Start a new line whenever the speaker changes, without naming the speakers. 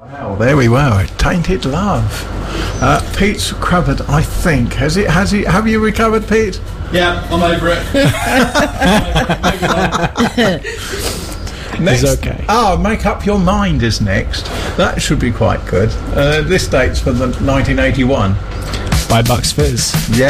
Wow, there we were. Tainted Love. Pete's recovered, I think. Have you recovered, Pete?
Yeah, I'm over it.
Next,
It's okay.
Make Up Your Mind is next. That should be quite good. This date's from 1981.
By Bucks Fizz.
Yeah.